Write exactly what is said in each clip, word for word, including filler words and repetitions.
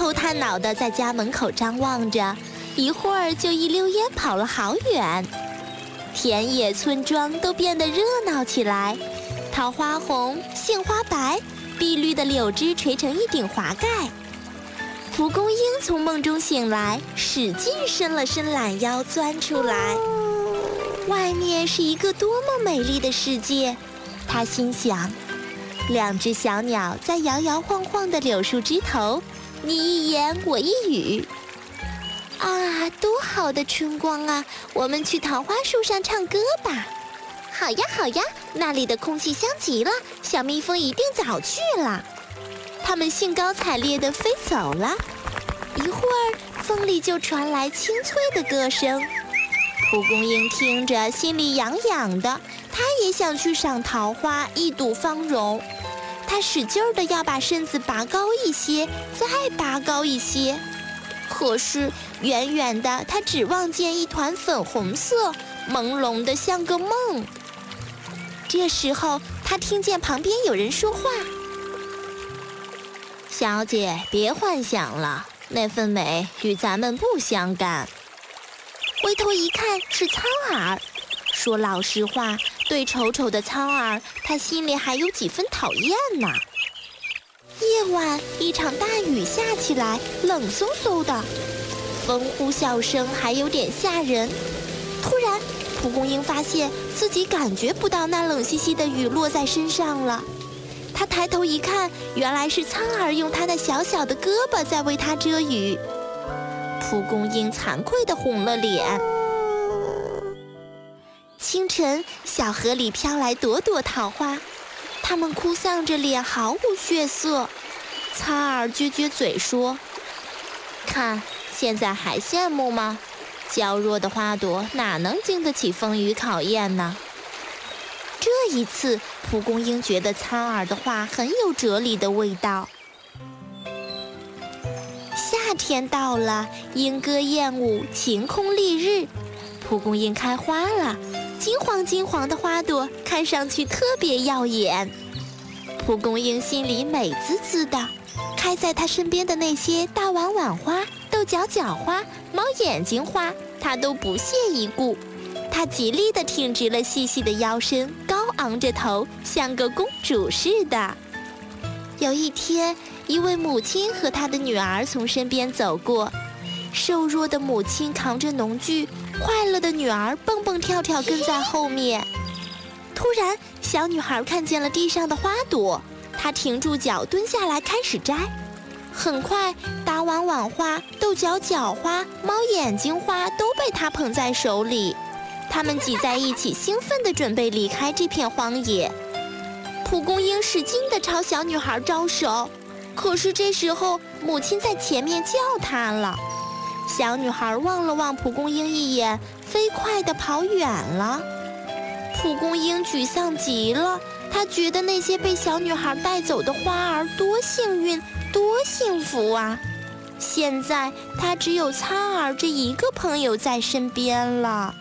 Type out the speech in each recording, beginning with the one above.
头探脑地在家门口张望着，一会儿就一溜烟跑了好远。田野村庄都变得热闹起来，桃花红，杏花白，碧绿的柳枝垂成一顶华盖。蒲公英从梦中醒来，使劲伸了伸懒腰，钻出来。外面是一个多么美丽的世界，他心想。两只小鸟在摇摇晃晃的柳树枝头，你一言我一语。啊，多好的春光啊！我们去桃花树上唱歌吧。好呀好呀，那里的空气香极了，小蜜蜂一定早去了。它们兴高采烈地飞走了，一会儿风里就传来清脆的歌声。蒲公英听着心里痒痒的，它也想去赏桃花，一睹芳容。它使劲地要把身子拔高一些，再拔高一些。可是远远的，它只望见一团粉红色，朦胧的像个梦。这时候，它听见旁边有人说话：“小姐，别幻想了，那份美与咱们不相干。”回头一看，是苍耳。说老实话，对丑丑的苍耳，他心里还有几分讨厌呢。夜晚，一场大雨下起来，冷飕飕的，风呼啸声还有点吓人。突然，蒲公英发现自己感觉不到那冷兮兮的雨落在身上了。他抬头一看，原来是苍耳用他那小小的胳膊在为他遮雨。蒲公英惭愧地红了脸。清晨，小河里飘来朵朵桃花，它们哭丧着脸，毫无血色。苍耳撅撅嘴说：“看，现在还羡慕吗？娇弱的花朵哪能经得起风雨考验呢？”这一次，蒲公英觉得苍耳的话很有哲理的味道。夏天到了，莺歌燕舞，晴空丽日，蒲公英开花了，金黄金黄的花朵看上去特别耀眼。蒲公英心里美滋滋的，开在它身边的那些大碗碗花、豆角角花、猫眼睛花，它都不屑一顾。它极力地挺直了细细的腰身，高昂着头，像个公主似的。有一天，一位母亲和她的女儿从身边走过，瘦弱的母亲扛着农具，快乐的女儿蹦蹦跳跳跟在后面。突然，小女孩看见了地上的花朵，她停住脚，蹲下来开始摘。很快，大碗碗花、豆角角花、猫眼睛花都被她捧在手里，它们挤在一起，兴奋地准备离开这片荒野。蒲公英使劲地朝小女孩招手，可是这时候母亲在前面叫她了。小女孩望了望蒲公英一眼，飞快地跑远了。蒲公英沮丧极了，她觉得那些被小女孩带走的花儿多幸运，多幸福啊！现在她只有苍耳这一个朋友在身边了。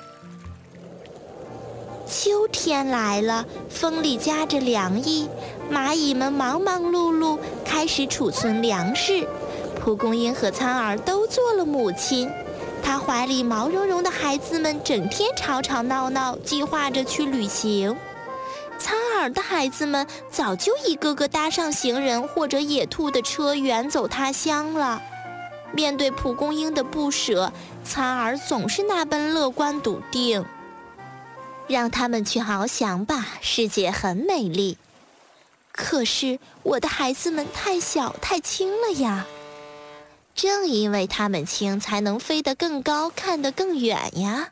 秋天来了，风里夹着凉意，蚂蚁们忙忙碌碌，开始储存粮食。蒲公英和苍耳都做了母亲，她怀里毛茸茸的孩子们整天吵吵闹闹，计划着去旅行。苍耳的孩子们早就一个个搭上行人或者野兔的车，远走他乡了。面对蒲公英的不舍，苍耳总是那般乐观笃定。让他们去翱翔吧，世界很美丽。可是我的孩子们太小太轻了呀。正因为它们轻，才能飞得更高，看得更远呀。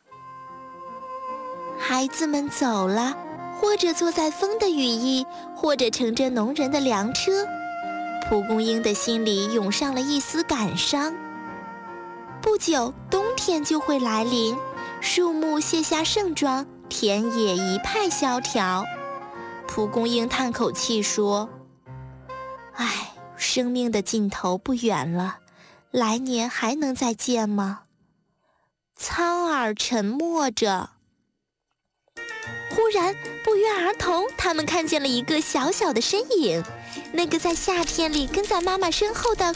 孩子们走了，或者坐在风的羽翼，或者乘着农人的粮车。蒲公英的心里涌上了一丝感伤。不久，冬天就会来临，树木卸下盛装，田野一派萧条。蒲公英叹口气说：“唉，生命的尽头不远了，来年还能再见吗？”苍耳沉默着。忽然，不约而同，他们看见了一个小小的身影，那个在夏天里跟在妈妈身后的